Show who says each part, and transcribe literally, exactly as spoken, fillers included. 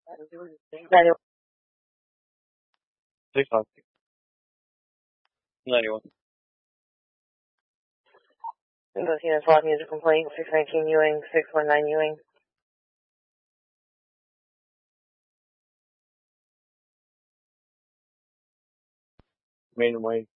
Speaker 1: ninety-one.
Speaker 2: six one. ninety-one.
Speaker 1: Both units log music complaint, six nineteen Ewing, six one nine Ewing.
Speaker 2: Main Wayne.